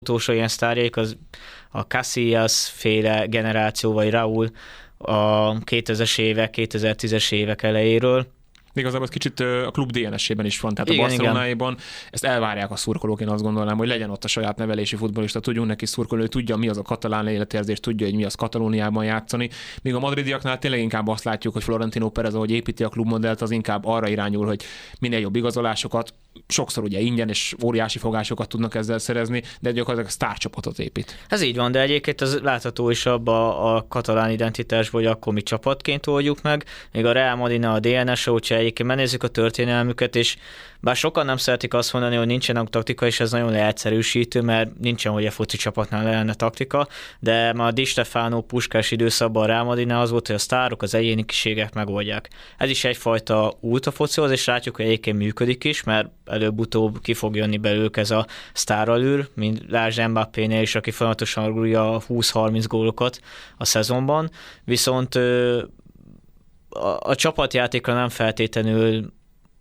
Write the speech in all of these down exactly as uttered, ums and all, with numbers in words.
utolsó ilyen sztárjaik az a Casillas féle generáció, vagy Raúl a kétezres évek, kétezer-tízes évek elejéről. Igazából ez kicsit a klub dé en es-ében is van, tehát igen, a Barcelonáiban ezt elvárják a szurkolók, én azt gondolnám, hogy legyen ott a saját nevelési futballista, tudjunk neki szurkolni, hogy tudja, mi az a katalán életérzés, tudja, hogy mi az Katalóniában játszani. Míg a madridiaknál tényleg inkább azt látjuk, hogy Florentino Pérez, ahogy építi a klubmodellt, az inkább arra irányul, hogy minél jobb igazolásokat, sokszor ugye ingyen és óriási fogásokat tudnak ezzel szerezni, de gyakorlatilag a sztárcsapatot épít. Ez így van, de egyébként az látható is abba a katalán identitásból, hogy akkor mi csapatként oldjuk meg, még a Real Madridnál a dé en es, hogyha egyébként megnézzük a történelmüket, és bár sokan nem szeretik azt mondani, hogy nincsenek taktika, és ez nagyon leegyszerűsítő, mert nincsen, hogy a foci csapatnál lenne taktika, de már a Di Stefano Puskás időszakban a Real Madridnál az volt, hogy a sztárok, az egyéniségek megoldják. Ez is egyfajta út a focihoz, és látjuk, hogy egyébként működik is, mert előbb-utóbb ki fog jönni belőlük ez a sztáralűr, mint lásd Mbappénél is, aki folyamatosan rúgja a húsz-harminc gólokat a szezonban, viszont a, a csapatjátékra nem feltétlenül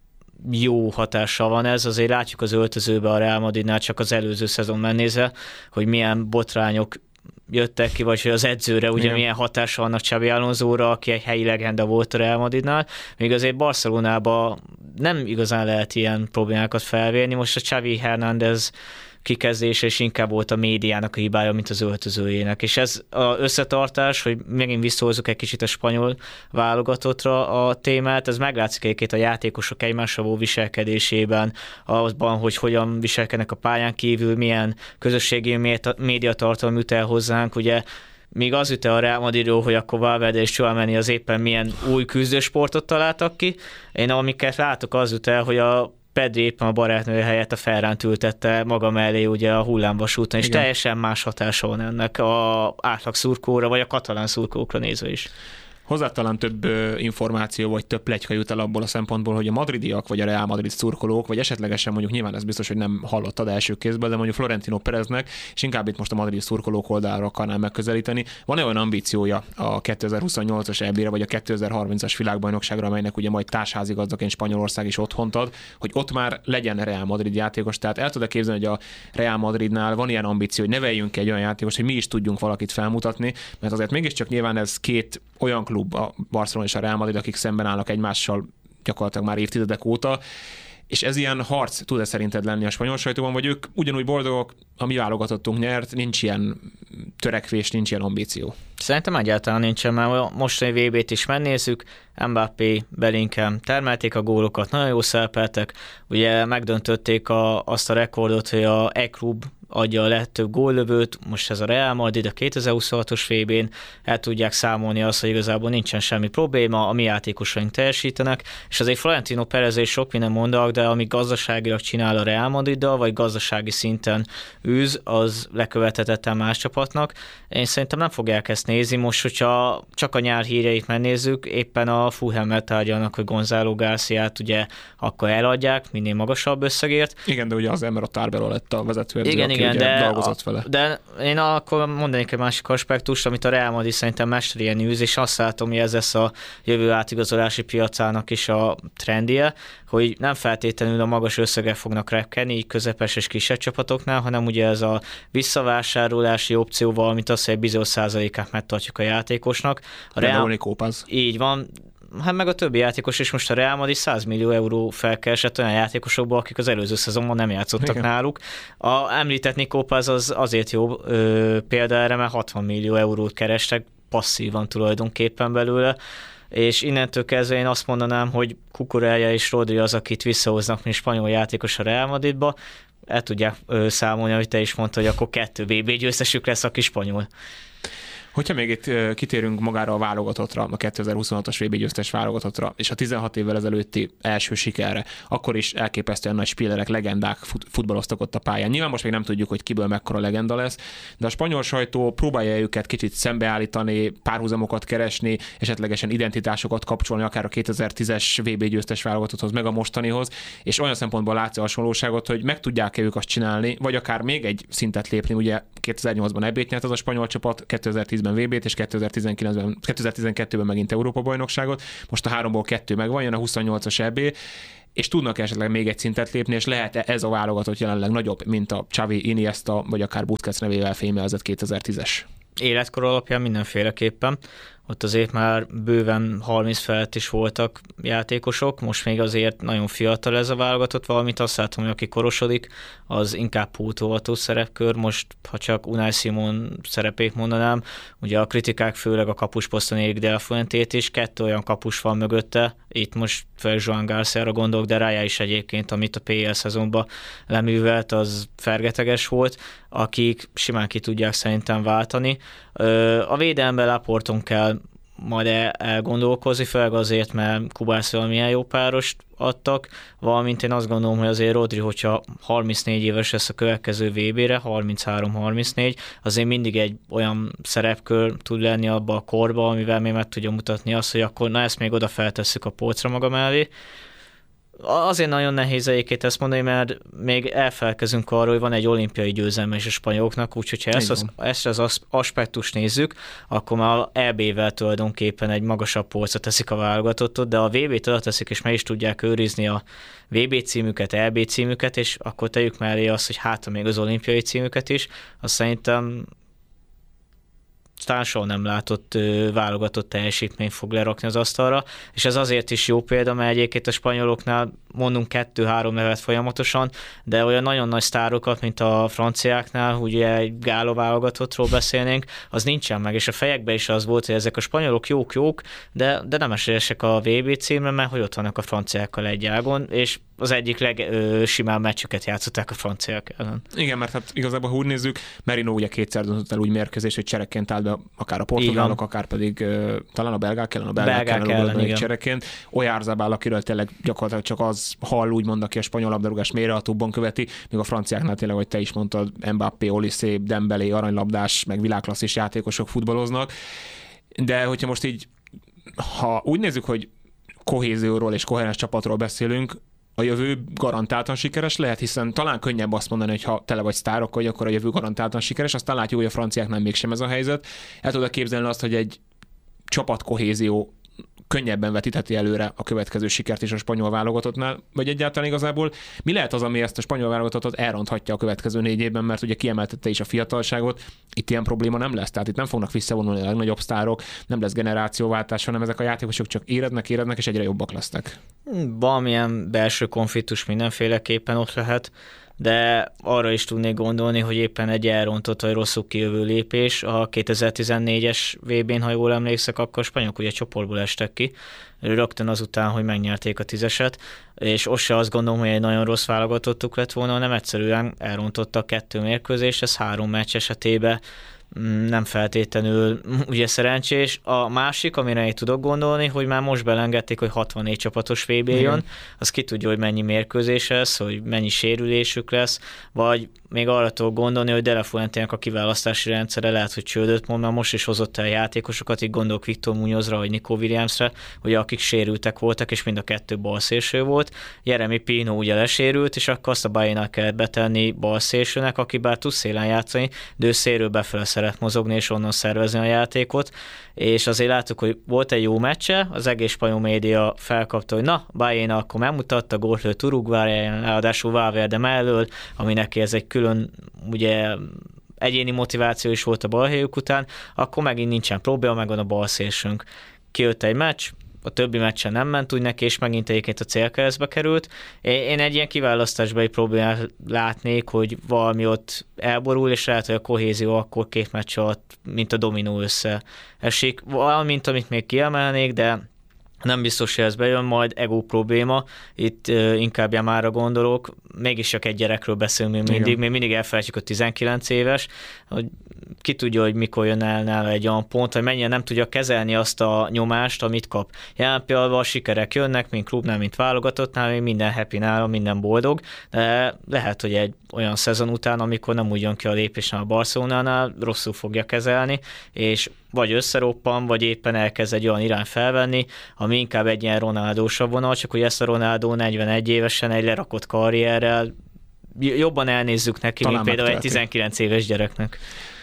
jó hatással van ez, azért látjuk az öltözőbe a Real Madridnál csak az előző szezon megnézve, hogy milyen botrányok jöttek ki, vagy hogy az edzőre ugye igen. milyen hatással vannak Xabi Alonsóra, aki egy helyi legenda volt a Real Madridnál, még azért Barcelonában nem igazán lehet ilyen problémákat felvérni, most a Xavi Hernández kikezdése és inkább volt a médiának a hibája, mint az öltözőjének. És ez az összetartás, hogy megint visszahozzuk egy kicsit a spanyol válogatottra a témát, ez meglátszik egyébként a játékosok egymással való viselkedésében, azban, hogy hogyan viselkednek a pályán kívül, milyen közösségi médiatartalom jut el hozzánk, ugye míg az jut el a Real Madridról, hogy akkor Valverde és Tchouaméni az éppen milyen új küzdősportot találtak ki. Én amiket látok, az jut el, hogy a Pedri éppen a barátnője helyett a Ferránt ültette maga mellé ugye a hullámvasúton, és igen. teljesen más hatása van ennek a átlag szurkolóra, vagy a katalán szurkolókra nézve is. Hozzá talán több információ, vagy több pletyka jut el abból a szempontból, hogy a madridiak, vagy a Real Madrid szurkolók, vagy esetlegesen mondjuk nyilván ez biztos, hogy nem hallottad első kézből, de mondjuk Florentino Péreznek, és inkább itt most a madridi szurkolók oldalra akarnám megközelíteni. Van-e olyan ambíciója a kétezer-huszonnyolcas é bé-re, vagy a kétezer-harmincas világbajnokságra, amelynek ugye majd társházigazdaként Spanyolország is otthont ad, hogy ott már legyen Real Madrid játékos. Tehát el tudod képzelni, hogy a Real Madridnál van ilyen ambíció, hogy neveljünk egy olyan játékos, hogy mi is tudjunk valakit felmutatni, mert azért mégiscsak nyilván ez két olyan klub, a Barcelona és a Real Madrid, akik szemben állnak egymással gyakorlatilag már évtizedek óta, és ez ilyen harc tud-e szerinted lenni a spanyol sajtóban, vagy ők ugyanúgy boldogok, a mi válogatottunk nyert, nincs ilyen törekvés, nincs ilyen ambíció? Szerintem egyáltalán nincsen, mert mostani vé bét is megnézzük, Mbappé, Bellingham termelték a gólokat, nagyon jó szerepeltek, ugye megdöntötték a, azt a rekordot, hogy a E-klub adja a legtöbb góllövőt, most ez a Real Madrid a kétezer-huszonhatos vé bén, el tudják számolni azt, hogy igazából nincsen semmi probléma, a mi játékosaink teljesítenek, és azért Florentino Pérez és sok minden mondanak, de ami gazdaságilag csinál a Real Madriddal, vagy gazdasági szinten űz, az lekövethetetlen más csapatnak. Én szerintem nem fogják ezt nézni, most, hogyha csak a nyár híreit megnézzük, éppen a Fulhammel tárgyalnak, hogy Gonzalo Garciát ugye akkor eladják, minél magasabb összegért. Igen, de ugye az ember a Tarbello lett a vezetőedző, igen, aki igen, ugye de dolgozott vele. De én akkor mondanék egy másik aspektust, amit a Real Madrid szerintem mesterien űz, és azt látom, hogy ez lesz a jövő átigazolási piacának is a trendje, hogy nem feltétlenül a magas összegek fognak repkedni, így közepes és kisebb csapatoknál, hanem ugye ez a visszavásárolási opció, valamint az, hogy egy bizonyos százalékát megtartjuk a játékosnak. A Real... Így van. Hát meg a többi játékos, és most a Real Madrid száz millió euró felkeresett olyan játékosokból, akik az előző szezonban nem játszottak igen. náluk. A említett Nico Paz az azért jó ö, példa erre, mert hatvan millió eurót kerestek passzívan tulajdonképpen belőle, és innentől kezdve én azt mondanám, hogy Cucurella és Rodri az, akit visszahoznak, mint spanyol játékos a Real Madridba, el tudják ö, számolni, hogy te is mondtad, hogy akkor kettő vé bé győztesük lesz, aki spanyol. Hogyha még itt kitérünk magára a válogatottra, a kétezer-huszonhatos vé bé győztes válogatottra, és a tizenhat évvel ezelőtti első sikerre, akkor is elképesztően nagy spillerek, legendák fut- futballoztak ott a pályán. Nyilván most még nem tudjuk, hogy kiből mekkora legenda lesz, de a spanyol sajtó próbálja őket kicsit szembeállítani, párhuzamokat keresni, esetlegesen identitásokat kapcsolni, akár a kétezer-tízes vé bé győztes válogatotthoz, meg a mostanihoz, és olyan szempontból látsz a hasonlóságot, hogy meg tudják-e ők azt csinálni, vagy akár még egy szintet lépni, ugye kétezer-nyolcban é bét nyert az a spanyol csapat, kétezer-tízben vé bét, és kétezer-tizenkilencben, kétezer-tizenkettőben megint Európa-bajnokságot. Most a háromból kettő megvan, jön a huszonnyolcas é bé. és tudnak esetleg még egy szintet lépni, és lehet ez a válogatott jelenleg nagyobb, mint a Xavi, Iniesta, vagy akár Busquets nevével fémjelzett kétezer-tízes. Életkor alapján mindenféleképpen. Ott azért már bőven harminc felett is voltak játékosok, most még azért nagyon fiatal ez a válogatott, valamint azt látom, hogy aki korosodik, az inkább pótolható szerepkör. Most, ha csak Unai Simon szerepét mondanám, ugye a kritikák főleg a kapusposzton érik De La Fuentét is, kettő olyan kapus van mögötte, itt most főleg Joan Garciára gondolok, de rájá is egyébként, amit a pé el szezonban leművelt, az fergeteges volt, akik simán ki tudják szerintem váltani. A védelemben Laporton kell majd elgondolkozni, főleg azért, mert Kubászról milyen jó párost adtak, valamint én azt gondolom, hogy azért Rodri, hogyha harmincnégy éves lesz a következő vé bére, harminchárom harmincnégy, azért mindig egy olyan szerepkör tud lenni abba a korba, amivel még meg tudja mutatni azt, hogy akkor na ezt még oda feltesszük a polcra maga mellé. Azért nagyon nehéz egyébként ezt mondani, mert még elfelelkezünk arról, hogy van egy olimpiai győzelme is a spanyoloknak, úgyhogy ha ezt az, ezt az aspektust nézzük, akkor már é bével tulajdonképpen egy magasabb polcra teszik a válogatottot, de a vé bét oda teszik, és meg is tudják őrizni a vé bé címüket, é bé címüket, és akkor tegyük mellé azt, hogy hát még az olimpiai címüket is, azt szerintem talán soha nem látott ö, válogatott teljesítményt fog lerakni az asztalra, és ez azért is jó példa, mert egyébként a spanyoloknál mondunk kettő-három nevet folyamatosan, de olyan nagyon nagy sztárokat, mint a franciáknál, ugye egy Gálo válogatottról beszélnénk, az nincsen meg, és a fejekben is az volt, hogy ezek a spanyolok jók-jók, de, de nem esélyesek a vé bé címre, mert hogy ott vannak a franciákkal egy ágon, és az egyik legsimább meccsüket játszották a franciák ellen. Igen, mert hát igazából, ha úgy nézzük, Merino ugye kétszer döntött el úgy mérkőzés, hogy csereként állt be akár a portugálok, akár pedig uh, talán a belgák ellen, a belgák, belgák ellen, ellen egy csereként. Oyarzabal, akiről tényleg gyakorlatilag csak az hall, úgymond, aki a spanyol labdarúgás mélyrehatóbban követi, míg a franciáknál tényleg, hogy te is mondtad, Mbappé, Olise, Dembélé, aranylabdás, meg világklasszis játékosok futballoznak. De hogyha most így, ha úgy nézzük, hogy kohézióról és koherens csapatról beszélünk, a jövő garantáltan sikeres lehet, hiszen talán könnyebb azt mondani, hogy ha tele vagy sztárokkal, hogy akkor a jövő garantáltan sikeres, aztán látjuk, hogy a franciáknál mégsem ez a helyzet. El tudod képzelni azt, hogy egy csapatkohézió könnyebben vetítheti előre a következő sikert is a spanyol válogatottnál, vagy egyáltalán igazából mi lehet az, ami ezt a spanyol válogatottat elronthatja a következő négy évben, mert ugye kiemeltette is a fiatalságot, itt ilyen probléma nem lesz, tehát itt nem fognak visszavonulni a legnagyobb sztárok, nem lesz generációváltás, hanem ezek a játékosok csak érednek, érednek, és egyre jobbak lesznek. Valamilyen belső konfliktus mindenféleképpen ott lehet, de arra is tudnék gondolni, hogy éppen egy elrontott vagy rosszul kijövő lépés. A kétezer-tizennégyes vé bén, ha jól emlékszek, akkor a spanyolok ugye csoportból estek ki, rögtön azután, hogy megnyerték a tízeset, és ott se azt gondolom, hogy egy nagyon rossz válogatottuk lett volna, hanem egyszerűen elrontottak kettő mérkőzés, ez három meccs esetében nem feltétlenül ugye szerencsés. A másik, amire én tudok gondolni, hogy már most belengedték, hogy hatvannégy csapatos vé bé jön, az ki tudja, hogy mennyi mérkőzés lesz, hogy mennyi sérülésük lesz, vagy még arra tudok gondolni, hogy De La Fuentének a kiválasztási rendszere lehet, hogy csődöt mond, mert most is hozott el játékosokat, így gondolok Victor Muñozra, vagy Nico Williamsre, ugye akik sérültek voltak, és mind a kettő balszélső volt. Jeremy Pino ugye lesérült, és akkor azt a Baena kellett betenni balszélsőnek, aki bár tud szélen játszani, de ő szélről befele szeret mozogni, és onnan szervezni a játékot. És azért láttuk, hogy volt egy jó meccse, az egész spanyol média felkapta, hogy na, Baena akkor megmutatta, gólt lőtt Uruguayn, ráadásul Valverde mellől, ami neki ez egy külön, ugye egyéni motiváció is volt a balhelyük után, akkor megint nincsen probléma, megvan a balszélsőnk. Kijött egy meccs, a többi meccsen nem ment úgy neki, és megint egyébként a célkeresztbe került. Én egy ilyen kiválasztásbeli problémát látnék, hogy valami ott elborul, és lehet, hogy a kohézió akkor két meccs alatt, mint a dominó összeesik. Valamint, amit még kiemelnék, de nem biztos, hogy ez bejön, majd ego probléma, itt uh, inkább Yamalra gondolok, mégis csak egy gyerekről beszélünk még mindig, még mindig elfelejtjük, hogy tizenkilenc éves, hogy ki tudja, hogy mikor jön el nála egy olyan pont, hogy mennyire nem tudja kezelni azt a nyomást, amit kap. Jelen pillanatban a sikerek jönnek, mint klubnál, mint válogatottnál, még minden happy nála, minden boldog, de lehet, hogy egy olyan szezon után, amikor nem úgy jön ki a lépésen a Barcelonánál, rosszul fogja kezelni, és vagy összeroppan, vagy éppen elkezd egy olyan irány felvenni, ami inkább egy ilyen Ronaldósabb vonal, csak hogy ezt a Ronaldo negyvenegy évesen egy lerakott karrierrel jobban elnézzük neki, talán mint például egy tizenkilenc éves gyereknek.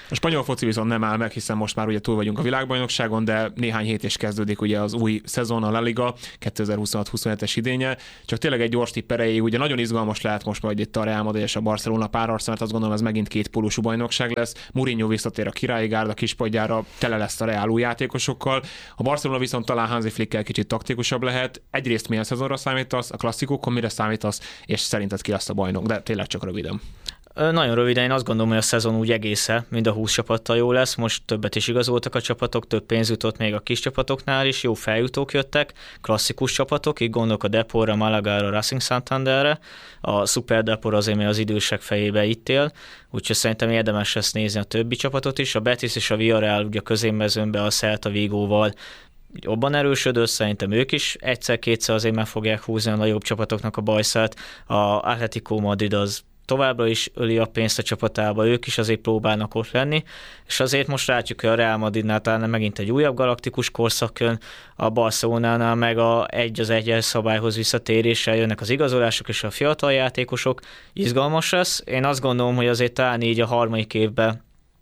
A spanyol foci viszont nem áll meg, hiszen most már ugye túl vagyunk a világbajnokságon, de néhány hét is kezdődik ugye az új szezon, a La Liga kétezer-huszonhat huszonhetes idénye. Csak tényleg egy gyors tipp erejéig, ugye nagyon izgalmas lehet most majd itt a Real Madrid és a Barcelona párharc, mert azt gondolom, ez megint két pólusú bajnokság lesz. Mourinho visszatér a királyi gárda kispadjára, tele lesz a Real új játékosokkal. A Barcelona viszont talán Hansi Flickkel kicsit taktikusabb lehet. Egyrészt milyen szezonra számítasz, a klasszikokon mire számítasz, és szerinted ki lesz a bajnok, de tényleg csak röviden. Nagyon röviden, én azt gondolom, hogy a szezon úgy egésze, mind a húsz csapattal jó lesz, most többet is igazoltak a csapatok, több pénz jutott még a kis csapatoknál is, jó feljutók jöttek, klasszikus csapatok, így gondolok a Deporra, Malagára, Racing Santanderre, a Super Depor azért, mert az idősek fejébe itt él, úgyhogy szerintem érdemes lesz nézni a többi csapatot is, a Betis és a Villarreal ugye a közémmezőnben a Celta Vigóval jobban erősödő, szerintem ők is egyszer-kétszer azért meg fogják húzni a nagyobb csapatoknak a bajszát, a Atletico Madrid az továbbra is öli a pénzt a csapatába, ők is azért próbálnak ott lenni, és azért most látjuk, hogy a Real Madridnál talán megint egy újabb galaktikus korszak jön, a Barcelonánál meg a egy az egyes szabályhoz visszatéréssel jönnek az igazolások és a fiatal játékosok, izgalmas lesz. Én azt gondolom, hogy azért talán így a harmadik évben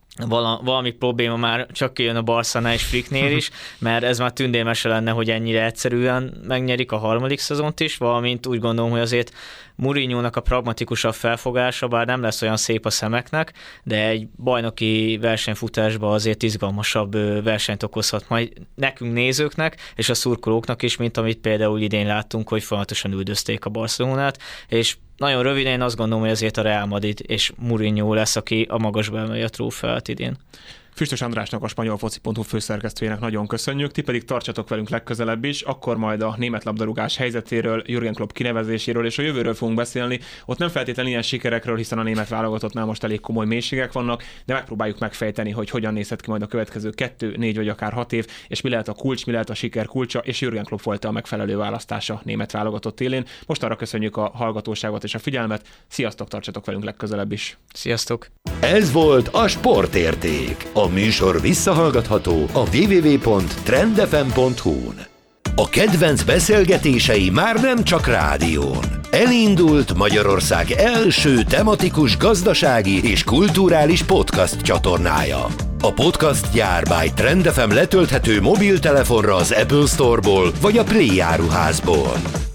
valami probléma már csak kijön a Barszánál és Flicknél is, mert ez már tündérmese lenne, hogy ennyire egyszerűen megnyerik a harmadik szezont is, valamint úgy gondolom, hogy azért Mourinho-nak a pragmatikusabb felfogása, bár nem lesz olyan szép a szemeknek, de egy bajnoki versenyfutásban azért izgalmasabb versenyt okozhat majd nekünk nézőknek, és a szurkolóknak is, mint amit például idén láttunk, hogy folyamatosan üldözték a Barcelonát, és nagyon röviden én azt gondolom, hogy azért a Real Madrid és Mourinho lesz, aki a magasba emeli a trófeát idén. Füstös Andrásnak, a spanyol foci pont hu főszerkesztőjének nagyon köszönjük, ti pedig tartsatok velünk legközelebb is, akkor majd a német labdarúgás helyzetéről, Jürgen Klopp kinevezéséről és a jövőről fogunk beszélni. Ott nem feltétlenül ilyen sikerekről, hiszen a német válogatottnál most elég komoly mélységek vannak, de megpróbáljuk megfejteni, hogy hogyan nézhet ki majd a következő kettő, négy vagy akár hat év, és mi lehet a kulcs, mi lehet a siker kulcsa, és Jürgen Klopp volt a megfelelő választása német válogatott élén. Most arra köszönjük a hallgatóságot és a figyelmet. Sziasztok, tartsatok velünk legközelebb is. Sziasztok! Ez volt a Sportérték. A műsor visszahallgatható a double-u double-u double-u pont trend f m pont h u-n. A kedvenc beszélgetései már nem csak rádión. Elindult Magyarország első tematikus gazdasági és kulturális podcast csatornája. A podcast gyár by Trend ef em letölthető mobiltelefonra az Apple Store-ból vagy a Play áruházból.